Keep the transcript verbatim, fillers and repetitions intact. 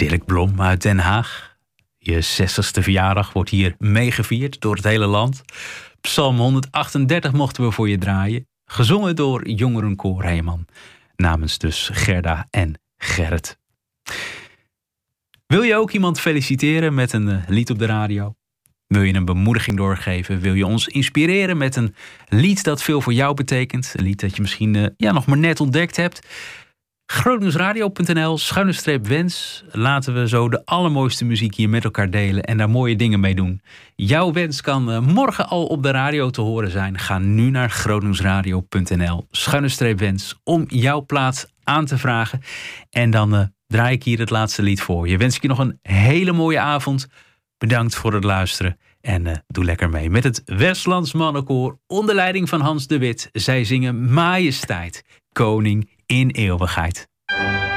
Dirk Blom uit Den Haag. Je zestigste verjaardag wordt hier meegevierd door het hele land. Psalm honderdachtendertig mochten we voor je draaien. Gezongen door Jongerenkoor Heeman. Namens dus Gerda en Gerrit. Wil je ook iemand feliciteren met een lied op de radio? Wil je een bemoediging doorgeven? Wil je ons inspireren met een lied dat veel voor jou betekent? Een lied dat je misschien uh, ja, nog maar net ontdekt hebt? grootnieuwsradio punt n l schuine streep wens. Laten we zo de allermooiste muziek hier met elkaar delen en daar mooie dingen mee doen. Jouw wens kan uh, morgen al op de radio te horen zijn. Ga nu naar grootnieuwsradio punt n l schuine streep wens om jouw plaats aan te vragen. En dan uh, draai ik hier het laatste lied voor je. Wens ik je nog een hele mooie avond. Bedankt voor het luisteren en uh, doe lekker mee met het Westlands Mannenkoor onder leiding van Hans de Wit. Zij zingen Majesteit, Koning in eeuwigheid.